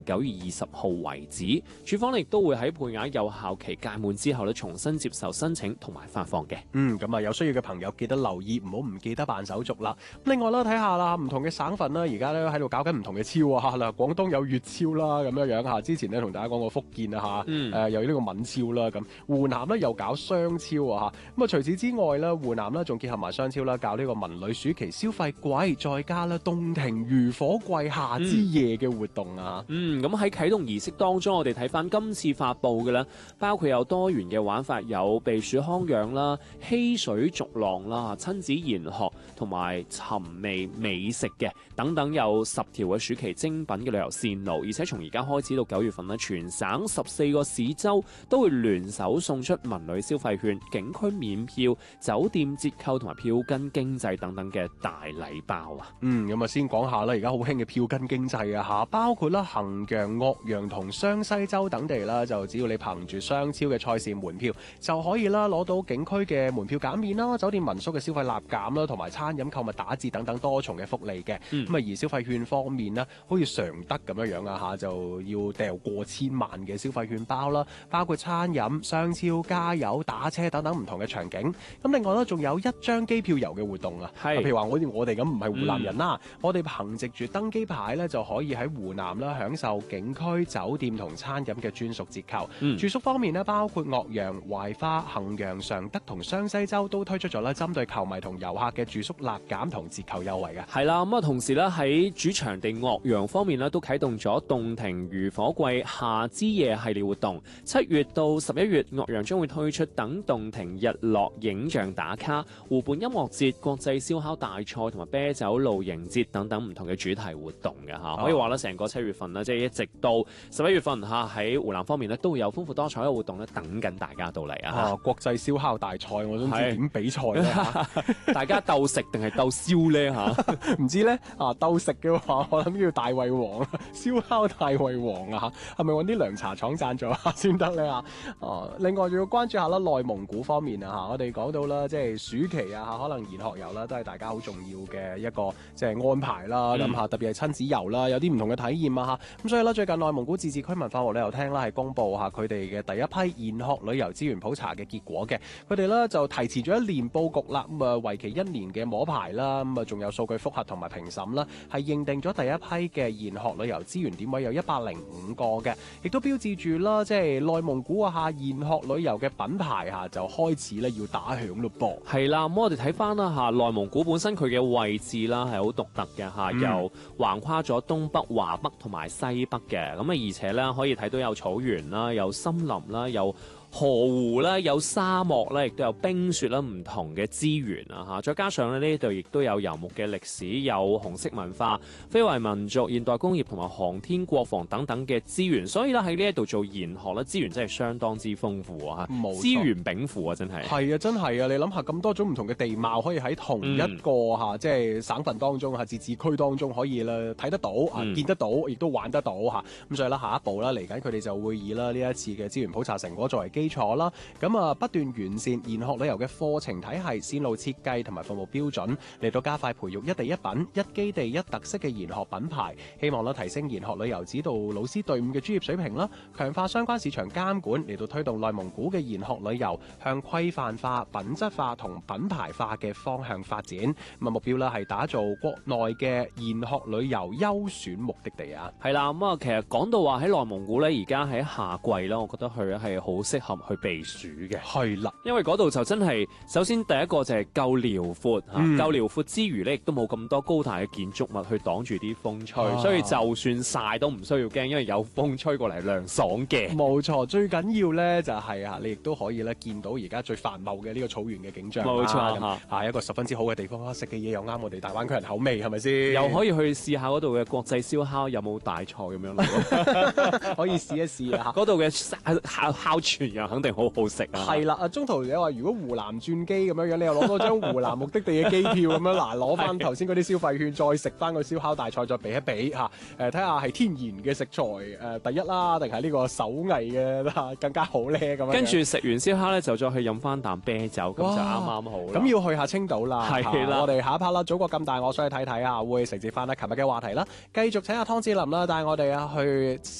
9月20號為止，署方亦都會喺配額有效期屆滿之後咧，重新接受申請同埋發放嘅。 咁啊有需要嘅朋友記得留意，唔好唔記得辦手續啦。另外啦，睇下啦，唔同嘅省份啦，而家咧喺度搞緊唔同嘅超啊嗱，廣東有粵超啦咁樣嚇，之前咧同大家講過福建啊嚇，有呢個閩超啦咁，湖南咧又搞雙超啊嚇，咁啊除此之外咧，湖南咧仲結合埋雙超啦，搞呢個文旅暑期消費季，再加咧洞庭漁火季夏之夜嘅活動啊。 咁喺啟動儀式當中，我哋睇翻今次發布嘅咧，包括有多元嘅玩法，有避暑康養啦、嬉水逐浪啦、親子研學同埋尋味美食嘅等等，有10條嘅暑期精品嘅旅遊線路，而且從而家開始到9月份咧，全省14個市州都會聯手送出文旅消費券、景區免票、酒店折扣同埋票根經濟等等嘅大禮包啊！ 咁啊先講下啦，而家好興嘅票根經濟啊嚇，包括啦衡陽、岳陽同雙西州等地啦，就只要你憑住雙超嘅賽事門票，就可以啦攞到景區嘅門票減免啦、酒店民宿嘅消費立減啦，同埋餐飲購物打折等等多重嘅福利嘅。而消費券方面呢，好似常德咁樣啊嚇，就要掉過千萬嘅消費券包啦，包括餐飲、商超、加油、打車等等唔同嘅場景。咁另外咧，仲有1張機票遊嘅活動啊，譬如話我哋咁唔係湖南人啦，我哋憑藉住登機牌咧就可以喺湖南啦享受景區酒店同餐飲嘅專屬折扣。住宿方面呢，包括岳陽、懷化、衡陽、常德同雙西州都推出咗咧針對球迷同遊客嘅住宿立減同折扣優惠嘅。 係啦，咁啊同時咧喺主場地岳陽方面咧都啟動咗洞庭漁火季夏之夜系列活動，7月到11月岳陽將會推出等洞庭日落影像打卡、湖畔音樂節、國際燒烤大賽同埋啤酒露營節等等唔同嘅主題活動嘅嚇，可以話咧成個7月份咧，即係一直到11月份嚇，喺湖南方面咧都會有豐富多彩嘅活動咧等緊大家到嚟啊！ 國際燒烤大賽，我都唔知點比賽咧大家鬥食定係鬥燒咧嚇？ 唔知咧鬥食嘅話，我諗叫大胃王燒烤大胃王啊嚇，係咪揾啲涼茶廠贊助下先得咧嚇？另外仲要關注下啦，內蒙古方面啊嚇，我哋講到啦，即係暑期啊嚇，可能研學遊啦都係大家好重要嘅一個即係安排啦，咁嚇特別係親子遊啦，有啲唔同嘅體驗啊嚇，咁所以咧最近內蒙古自治區文化和旅遊廳啦係公布下佢哋嘅第一批研學旅遊資源普查嘅結果嘅，佢哋咧就提前咗1年佈局啦，咁啊為期1年嘅摸排啦，咁啊仲有數據複核同埋評審啦，係認定咗第一批嘅研學旅遊資源點位有105個嘅，亦都標誌住啦，即係內蒙古啊嚇研學旅遊嘅品牌嚇就開始咧要打響咯噃。 係啦，咁我哋睇翻啦嚇，內蒙古本身佢嘅位置啦係好獨特嘅嚇，又橫跨咗東北、華北同埋西北嘅，咁啊而且咧可以睇到有草原啦，有森林啦，有河湖啦，有沙漠啦，亦都有冰雪啦，唔同嘅資源啊嚇，再加上咧呢度亦都有游牧嘅歷史，有紅色文化、非遺民族、現代工業同埋航天國防等等嘅資源，所以咧喺呢一度做研學咧資源真係相當之豐富啊嚇，資源稟賦啊真係。 係啊，真係啊！你諗下咁多種唔同嘅地貌可以喺同一個嚇，即係省份當中嚇，自治區當中可以啦睇得到啊，見得到，亦都玩得到嚇。咁所以啦，下一步啦，嚟緊佢哋就會以啦呢一次嘅資源普查成果作為基礎啦，咁啊不斷完善研學旅遊嘅課程體系、線路設計同埋服務標準，嚟到加快培育一地一品、一基地一特色嘅研學品牌，希望啦提升研學旅遊指導老師隊伍嘅專業水平啦，強化相關市場監管，嚟到推動內蒙古嘅研學旅遊向規範化、品質化同品牌化嘅方向發展。咁啊目標啦係打造國內嘅研學旅遊優選目的地啊。 係啦，咁啊其實講到話喺內蒙古咧，而家喺夏季啦，我覺得佢係好適合去避暑嘅。 係啦， 因為嗰度就真係首先第一個就係夠遼闊嚇，夠遼闊之餘咧，亦都冇咁多高大嘅建築物去擋住啲風吹，所以就算曬都唔需要驚，因為有風吹過嚟涼爽嘅。 冇錯，最緊要咧就係啊，你亦都可以咧見到而家最繁茂嘅呢個草原嘅景象。 冇錯嚇，一個十分之好嘅地方啦，食嘅嘢又啱我哋大灣區人口味，係咪先？ 又可以去試下嗰度嘅國際燒烤有冇大菜咁樣咯， 可以試一試啊！ 嗰度嘅哮喘樣，肯定好好食啊！ 係啦，中途你話如果湖南轉機咁樣樣，你又攞到張湖南目的地嘅機票咁樣，嗱攞翻頭先嗰啲消費券，再食翻個燒烤大菜，再比一比嚇，睇下係天然嘅食材第一啦，定係呢個手藝嘅更加好咧咁樣。 跟住食完燒烤咧，就再去飲翻啖啤酒，咁就啱啱好啦。 咁要去下青島啦， 係啦， 我哋下一 part 啦，祖國咁大，我想去睇睇啊，會承接翻咧琴日嘅話題啦，繼續請阿湯子霖啦，帶我哋去